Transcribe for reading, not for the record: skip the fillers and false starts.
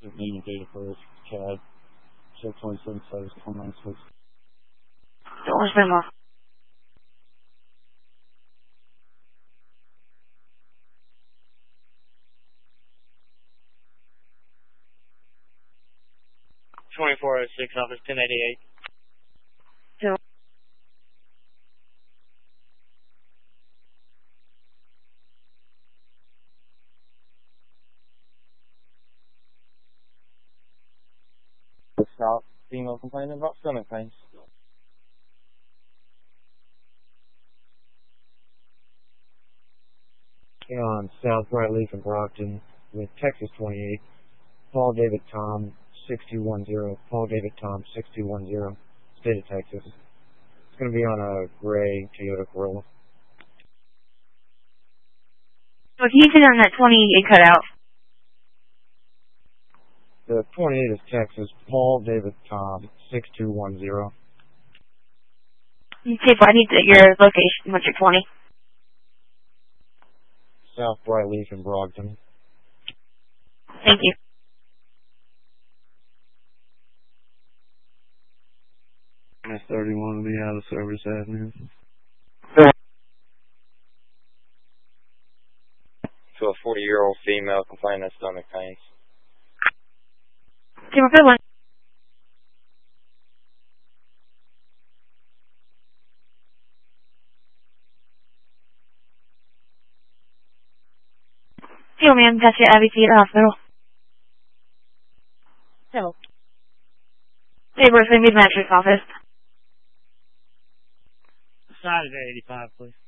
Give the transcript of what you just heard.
name and date of birth, Chad. Check 27 status, 29 Don't spend more. Office 1088. Two. South, female complaining about stomach pains. On South Brightleaf in Brockton with Texas 28, Paul David Tom 6210, Paul David Tom 6210, State of Texas. It's going to be on a gray Toyota Corolla. So can you see on that 28 cutout? The 28 is Texas, Paul David Tom 6210. You see if I need your location, what's your 20? South Brightleaf in Brockton. Thank you. S31 will be out of service avenue. To a 40-year-old female complaining of stomach pains. Okay, we're good one. Hey, man, got you Abbey Theater Hospital. Hello. Hey, we're in the Mid-Mattress office. Saturday 85, please.